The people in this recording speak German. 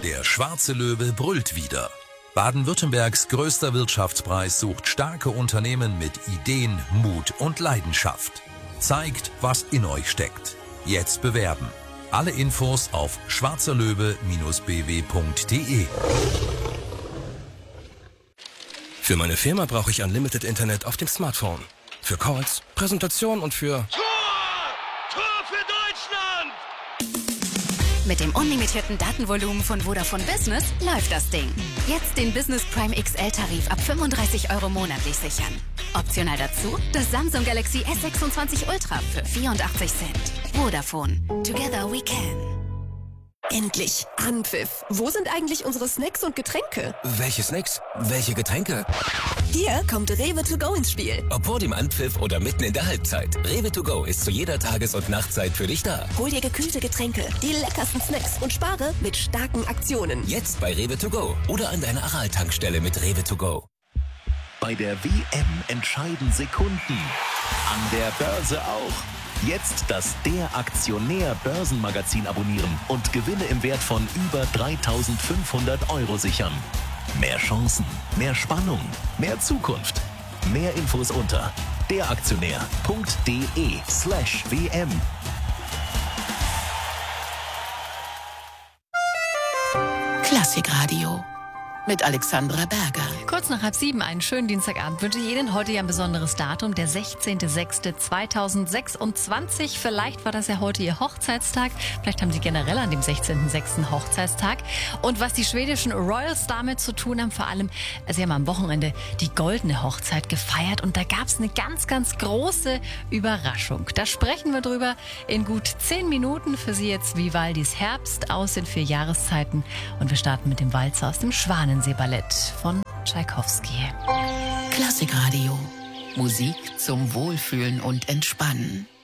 Der schwarze Löwe brüllt wieder. Baden-Württembergs größter Wirtschaftspreis sucht starke Unternehmen mit Ideen, Mut und Leidenschaft. Zeigt, was in euch steckt. Jetzt bewerben. Alle Infos auf schwarzerlöwe-bw.de. Für meine Firma brauche ich Unlimited Internet auf dem Smartphone. Für Calls, Präsentation und für... Tor für Deutschland! Mit dem unlimitierten Datenvolumen von Vodafone Business läuft das Ding. Jetzt den Business Prime XL-Tarif ab 35 € monatlich sichern. Optional dazu das Samsung Galaxy S26 Ultra für 84 Cent. Vodafone. Together we can. Endlich Anpfiff. Wo sind eigentlich unsere Snacks und Getränke? Welche Snacks? Welche Getränke? Hier kommt Rewe to go ins Spiel. Ob vor dem Anpfiff oder mitten in der Halbzeit. Rewe to go ist zu jeder Tages- und Nachtzeit für dich da. Hol dir gekühlte Getränke, die leckersten Snacks und spare mit starken Aktionen. Jetzt bei Rewe to go oder an deiner Aral-Tankstelle mit Rewe to go. Bei der WM entscheiden Sekunden. An der Börse auch. Jetzt das Der Aktionär Börsenmagazin abonnieren und Gewinne im Wert von über 3.500 € sichern. Mehr Chancen, mehr Spannung, mehr Zukunft. Mehr Infos unter deraktionär.de/WM. Klassikradio mit Alexandra Berger. Kurz nach 6:30, einen schönen Dienstagabend wünsche ich Ihnen. Heute ja ein besonderes Datum, der 16.06.2026. Vielleicht war das ja heute Ihr Hochzeitstag. Vielleicht haben Sie generell an dem 16.06. Hochzeitstag. Und was die schwedischen Royals damit zu tun haben, vor allem, Sie haben am Wochenende die goldene Hochzeit gefeiert und da gab es eine ganz, ganz große Überraschung. Da sprechen wir drüber in gut 10 Minuten. Für Sie jetzt Vivaldis Herbst aus den 4 Jahreszeiten. Und wir starten mit dem Walzer aus dem Schwanensee-Ballett von Tschaikowski. Klassikradio. Musik zum Wohlfühlen und Entspannen.